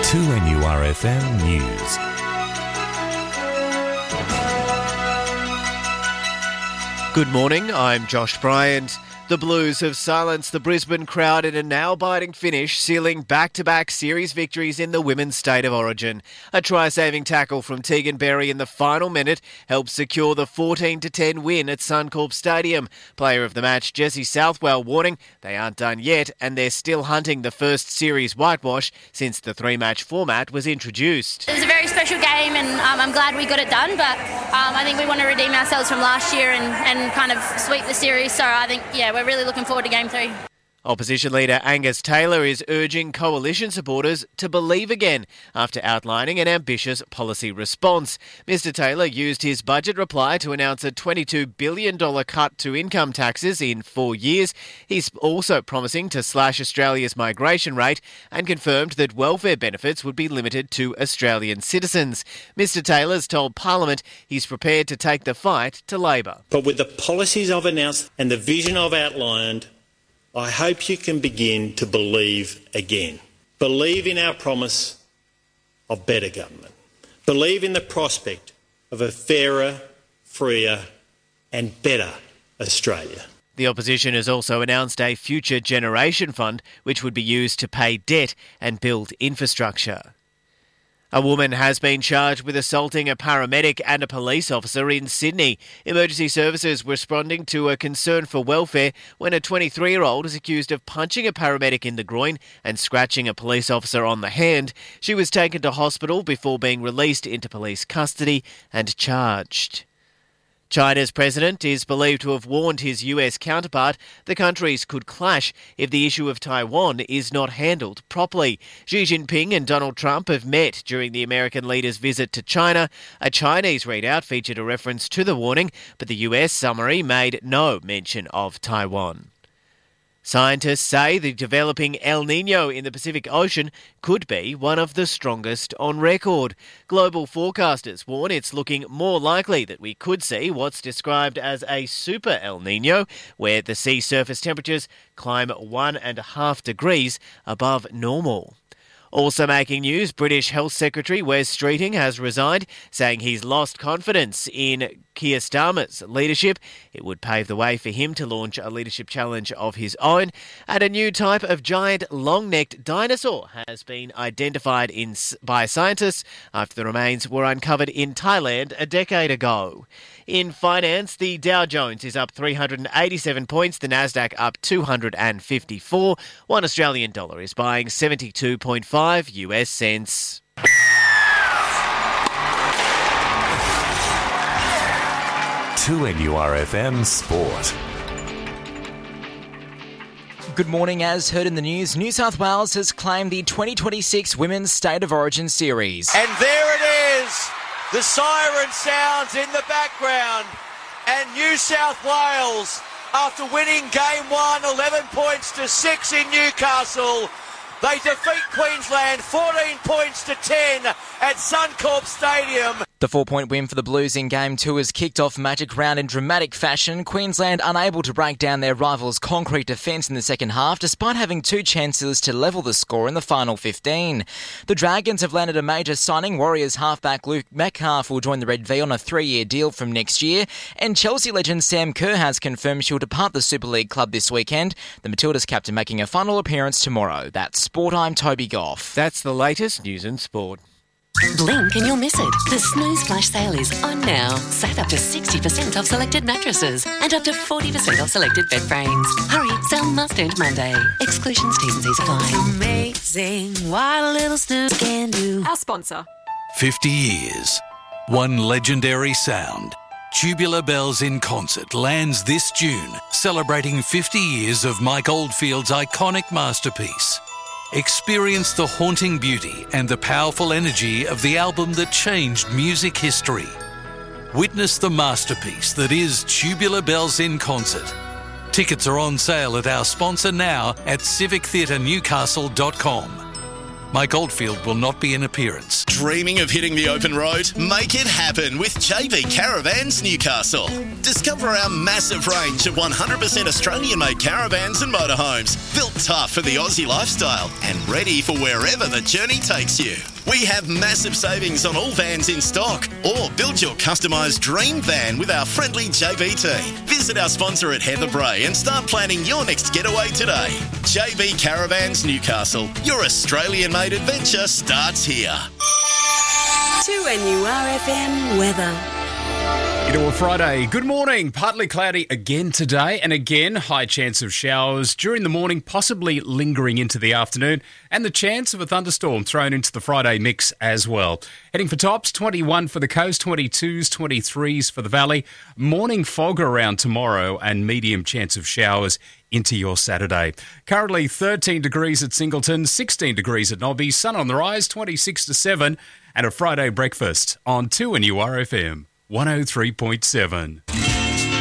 2NURFM News. Good morning, I'm Josh Bryant. The Blues have silenced the Brisbane crowd in a nail-biting finish, sealing back-to-back series victories in the Women's State of Origin. A try-saving tackle from Tegan Berry in the final minute helped secure the 14-10 win at Suncorp Stadium. Player of the match Jessie Southwell warning they aren't done yet and they're still hunting the first series whitewash since the three-match format was introduced. It was a very special game and I'm glad we got it done, but I think we want to redeem ourselves from last year and kind of sweep the series. So I think, we're really looking forward to Game 3. Opposition leader Angus Taylor is urging coalition supporters to believe again after outlining an ambitious policy response. Mr Taylor used his budget reply to announce a $22 billion cut to income taxes in 4 years. He's also promising to slash Australia's migration rate and confirmed that welfare benefits would be limited to Australian citizens. Mr Taylor's told Parliament he's prepared to take the fight to Labor. But with the policies I've announced and the vision I've outlined, I hope you can begin to believe again. Believe in our promise of better government. Believe in the prospect of a fairer, freer and better Australia. The opposition has also announced a future generation fund which would be used to pay debt and build infrastructure. A woman has been charged with assaulting a paramedic and a police officer in Sydney. Emergency services were responding to a concern for welfare when a 23-year-old is accused of punching a paramedic in the groin and scratching a police officer on the hand. She was taken to hospital before being released into police custody and charged. China's president is believed to have warned his US counterpart the countries could clash if the issue of Taiwan is not handled properly. Xi Jinping and Donald Trump have met during the American leader's visit to China. A Chinese readout featured a reference to the warning, but the US summary made no mention of Taiwan. Scientists say the developing El Niño in the Pacific Ocean could be one of the strongest on record. Global forecasters warn it's looking more likely that we could see what's described as a super El Niño, where the sea surface temperatures climb 1.5 degrees above normal. Also making news, British Health Secretary Wes Streeting has resigned, saying he's lost confidence in Keir Starmer's leadership. It would pave the way for him to launch a leadership challenge of his own. And a new type of giant long-necked dinosaur has been identified by scientists after the remains were uncovered in Thailand a decade ago. In finance, the Dow Jones is up 387 points, the Nasdaq up 254. $1 Australian dollar is buying 72.5 US cents. To NURFM Sport. Good morning. As heard in the news, New South Wales has claimed the 2026 Women's State of Origin Series. And there it is. The siren sounds in the background. And New South Wales, after winning Game 1, 11 points to 6 in Newcastle, they defeat Queensland 14 points to 10 at Suncorp Stadium. The 4-point win for the Blues in Game 2 has kicked off Magic Round in dramatic fashion. Queensland unable to break down their rivals' concrete defence in the second half, despite having 2 chances to level the score in the final 15. The Dragons have landed a major signing. Warriors halfback Luke Metcalf will join the Red V on a 3-year deal from next year. And Chelsea legend Sam Kerr has confirmed she'll depart the Super League club this weekend. The Matildas captain making a final appearance tomorrow. That's Sport, I'm Toby Goff. That's the latest news in sport. Blink and you'll miss it. The Snooze Flash sale is on now. Save up to 60% off selected mattresses and up to 40% off selected bed frames. Hurry, sale must end Monday. Exclusions, T's and C's apply. Amazing what a little snooze can do. Our sponsor. 50 years. One legendary sound. Tubular Bells in Concert lands this June, celebrating 50 years of Mike Oldfield's iconic masterpiece. Experience the haunting beauty and the powerful energy of the album that changed music history. Witness the masterpiece that is Tubular Bells in Concert. Tickets are on sale at our sponsor now at civictheatrenewcastle.com. Mike Oldfield will not be in appearance. Dreaming of hitting the open road? Make it happen with JB Caravans Newcastle. Discover our massive range of 100% Australian-made caravans and motorhomes, built tough for the Aussie lifestyle and ready for wherever the journey takes you. We have massive savings on all vans in stock, or build your customised dream van with our friendly JB team. Visit our sponsor at Heather Bray and start planning your next getaway today. JB Caravans Newcastle, your Australian-made adventure starts here. 2NURFM weather. Into a Friday. Good morning. Partly cloudy again today, and again high chance of showers during the morning, possibly lingering into the afternoon, and the chance of a thunderstorm thrown into the Friday mix as well. Heading for tops, 21 for the coast, 22s, 23s for the valley. Morning fog around tomorrow and medium chance of showers into your Saturday. Currently 13 degrees at Singleton, 16 degrees at Nobby, sun on the rise, 26 to 7, and a Friday breakfast on 2NURFM 103.7.